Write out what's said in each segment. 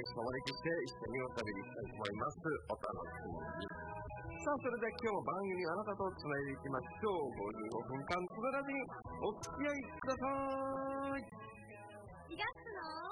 ストをお招きして一緒におしゃべりしたいと思います。お楽しみに。さあ、それでは今日も番組あなたとつないでいきましょう。55分間つながりにお付き合いください。 4月の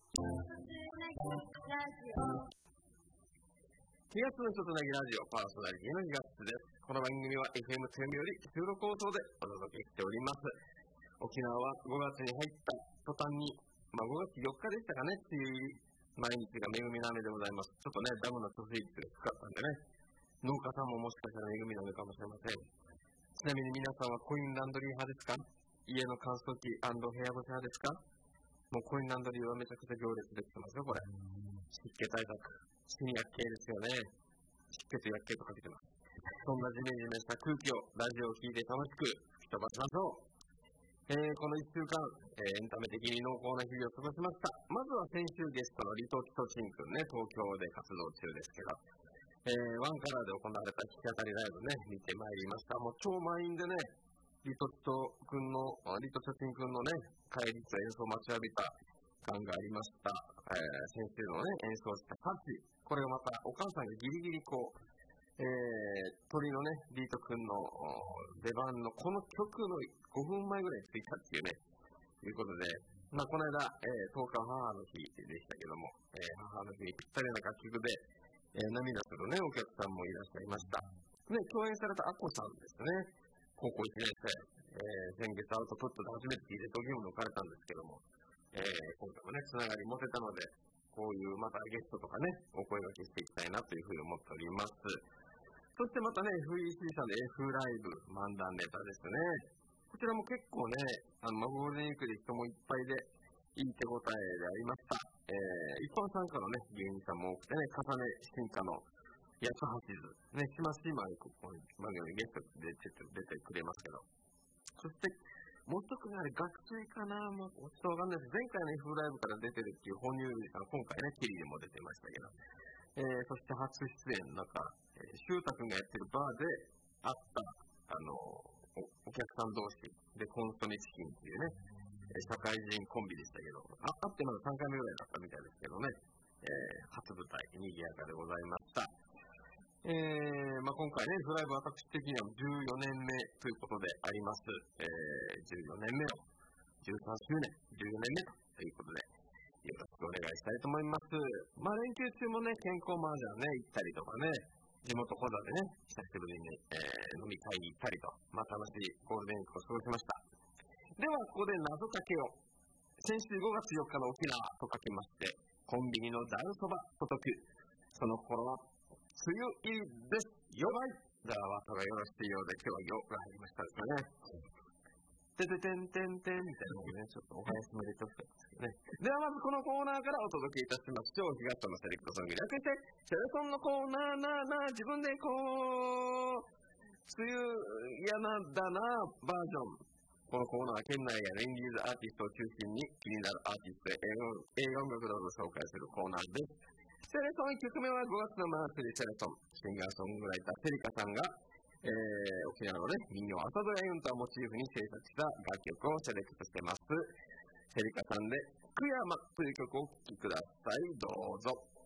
ラジオ 4月の人となぎラジオパーソナリティの4月です。この番組は FM 津山より収録放送でお届けしております。沖縄は5月に入った途端に、5月4日でしたかね、梅雨入り、毎日が恵みの雨でございます。ちょっとね、ダムの貯水率が低かったんでね、農家さんももしかしたら恵みの雨かもしれません。ちなみに皆さんはコインランドリー派ですか？家の乾燥機&部屋干し派ですか？もうコインランドリーはめちゃくちゃ行列できてますよ、これ。湿気対策、新薬系ですよね。湿気と薬系とかけてます。そんなジメジメした空気をラジオを聞いて楽しく吹き飛ばしましょう。この1週間、エンタメ的に濃厚な日々を過ごしました。まずは先週ゲストのリトキトチンくんね、東京で活動中ですけど、ワンカラーで行われた弾き語りライブね、見てまいりました。もう超満員でね、リトチンくんのね、帰りと演奏を待ちわびた感がありました。先週のね、演奏したサチ、これがまたお母さんがギリギリ鳥のね、リート君の出番のこの曲の5分前ぐらいについたっていうね、いうことで、この間、10日母の日でしたけども、母の日にぴったりな楽曲で、涙するね、お客さんもいらっしゃいました。ね、共演されたアコさんですね、高校1年生、先月アウトプットで初めて聴いてドギム抜かれたんですけども、今回もね、つながり持てたので、こういうまたゲストとかね、お声掛けしていきたいなというふうに思っております。そしてまたね、FEC さんで F ライブ漫談ネタですね。こちらも結構ね、ゴールデンウィークで人もいっぱいで、いい手応えでありました。一般参加のね、芸人さんも多くてね、重ね進化の安橋図、ね、島シーマンここに番組ゲストでちょっと出てくれますけど。そして、もう一つね、学生かな、もうちょっとわかんないです。前回の F ライブから出てるっていう本入りさん、今回ね、キリにも出てましたけど。そして初出演、シュータ君がやってるバーで会った、お客さん同士でコンソメチキンっていうね、社会人コンビでしたけど、会ってまだ3回目ぐらいだったみたいですけどね、初舞台、賑やかでございました。今回ね、フライブ私的には14年目ということであります。14年目の13周年、14年目ということで、よろしくお願いしたいと思います。連休中もね、健康麻雀ね、行ったりとかね、地元講座でね、久しぶりに、飲み会に行ったりと、楽しいゴールデンウィークを過ごしました。では、ここで謎かけを。先週5月4日の沖縄とかけまして、コンビニのざるそばと解く。その心は、梅雨入りです。よばい。じゃあ、ワートがよろしいようで、今日はよが入りましたですね。てててんてんてんみたいなのをね、ちょっとお囃子も入れておきたいんですけどね。ではまずこのコーナーからお届けいたしましょう。東のセレクトソング略して、セレソンのコーナー自分で梅雨嫌なんだなバージョン。このコーナーは県内やインディーズアーティストを中心に気になるアーティストや映画音楽などを紹介するコーナーです。セレソン1曲目は5月のマースリーセレソン。シンガーソングライターセリカさんが沖縄のね、民謡朝ドラユンタをモチーフに制作した楽曲をセレクトしてます。セリカさんで福山という曲をお聴きください。どうぞ。